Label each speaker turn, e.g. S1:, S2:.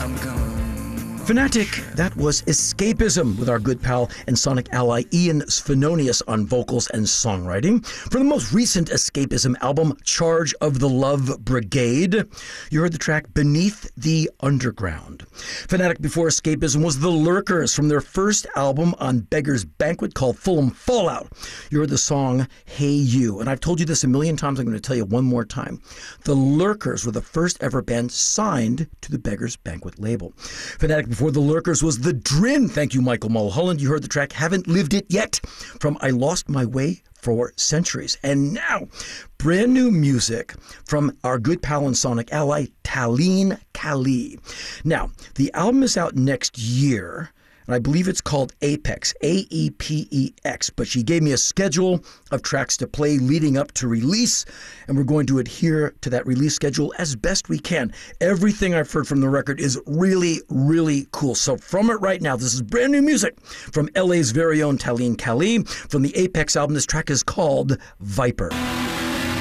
S1: I'm gone.
S2: Fanatic, that was Escapism with our good pal and sonic ally Ian Svenonius on vocals and songwriting. For the most recent Escapism album, Charge of the Love Brigade, you heard the track Beneath the Underground. Fanatic before Escapism was The Lurkers from their first album on Beggar's Banquet called Fulham Fallout. You heard the song Hey You, and I've told you this a million times, I'm going to tell you one more time. The Lurkers were the first ever band signed to the Beggar's Banquet label. Fanatic before The Lurkers was The Drin. Thank you, Michael Mulholland. You heard the track Haven't Lived It Yet from I Lost My Way for Centuries. And now, brand new music from our good pal and sonic ally, Talene Kali. Now, the album is out next year, and I believe it's called Apex, A-E-P-E-X, but she gave me a schedule of tracks to play leading up to release, and we're going to adhere to that release schedule as best we can. Everything I've heard from the record is really, really cool. So from it right now, this is brand new music from LA's very own Talene Kali. From the Apex album, this track is called Viper.